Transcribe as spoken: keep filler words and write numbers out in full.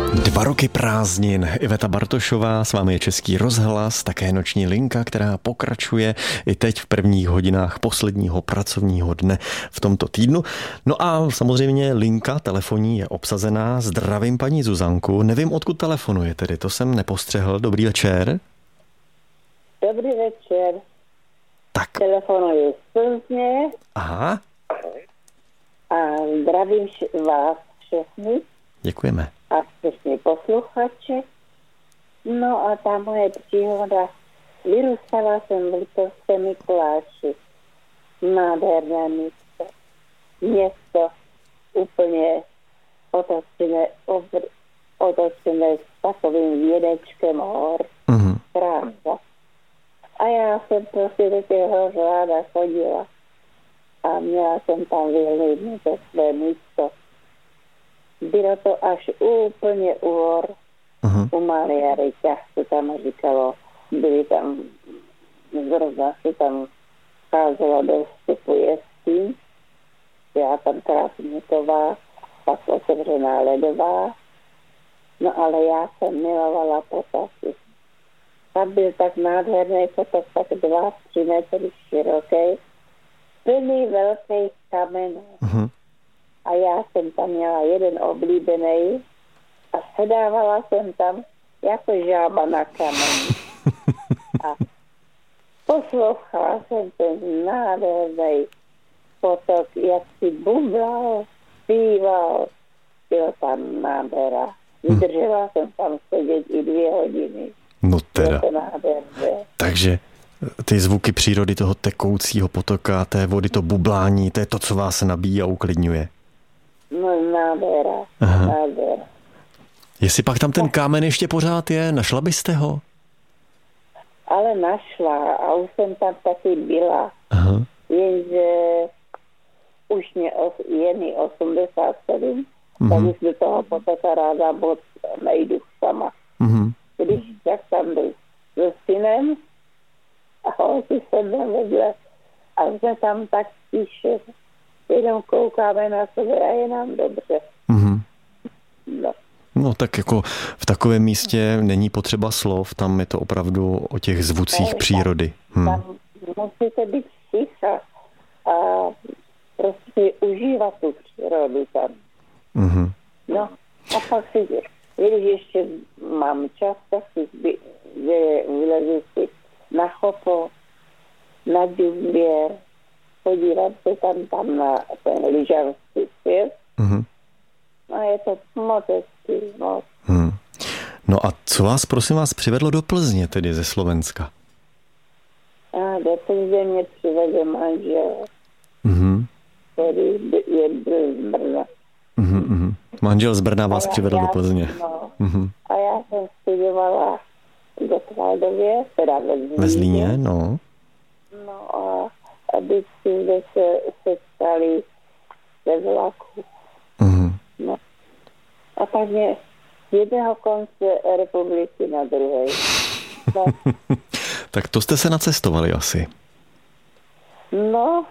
Dva roky prázdnin. Iveta Bartošová, s vámi je Český rozhlas, také Noční linka, která pokračuje i teď v prvních hodinách posledního pracovního dne v tomto týdnu. No a samozřejmě linka telefonní je obsazená. Zdravím paní Zuzanku. Nevím, odkud telefonuje tedy, to jsem nepostřehl. Dobrý večer. Dobrý večer. Tak. Telefonuji z Plzně. Aha. A zdravím vás všechny. Děkujeme. A všechny posluchače. No a ta moje příhoda. Vyrůstala jsem v Litovském Mikuláši. Nádherné místo. Město úplně otočené, otočené s takovým vědečkem hor. Mhm. Krása. A já jsem prostě do těch hor ráda chodila. A měla jsem tam vyhlídnuté své místo. Bylo to až úplně u hor, uh-huh. u Maria Ryťa, se tam říkalo, byli tam, zrovna se tam cházela do vstupu jeskyň, já tam Krásníková, pak otevřená ledová, no ale já jsem milovala potoky. Tam byl tak nádherný potok, tak dva, tři metry široký, plný velkých kamenů. Uh-huh. A já jsem tam měla jeden oblíbený a sedávala jsem tam jako žába na kameni. A poslouchala jsem ten nádherný potok, jak si bublal, zpíval. Bylo tam nádhera. Vydržela jsem tam sedět i dvě hodiny. No teda. To Takže ty zvuky přírody toho tekoucího potoka, té vody, to bublání, to je to, co vás nabíjí a uklidňuje. No nádhera, Aha. nádhera. Jestli pak tam ten kámen ještě pořád je, našla byste ho? Ale našla a už jsem tam taky byla. Aha. Jenže už mě os, je mi osmdesát sedm, mhm. tak už do toho potoka ráda moc nejdu sama. Mhm. Když tak tam byl se synem a on si sedl vedle a jsme tam tak tiše. Jenom koukáme na sebe a je nám dobře. Mm-hmm. No. No tak jako v takovém místě není potřeba slov, tam je to opravdu o těch zvucích ne, přírody. Tam, hmm. tam musíte být ticha a prostě užívat tu přírodu tam. Mm-hmm. No a pak si, když ještě mám čas, tak si vylezu si na chopo, na Duběr, podívat se tam, tam na ten lyžařský svět. Mm-hmm. A je to moc hezký, moc. Hmm. No a co vás, prosím vás, přivedlo do Plzně, tedy ze Slovenska? A do Plzně mě přivedl manžel, mm-hmm. který je byl z Brna. Mm-hmm. Manžel z Brna vás já, přivedl já, do Plzně. No. Mm-hmm. A já jsem studovala v Gotwaldově, teda ve Zlíně. Ve Zlíně, no. No a a vždycky jsme se setkali ve vlaku. Uh-huh. No. A tak mě z jednoho konce republiky na druhé. No. Tak to jste se nacestovali asi. No,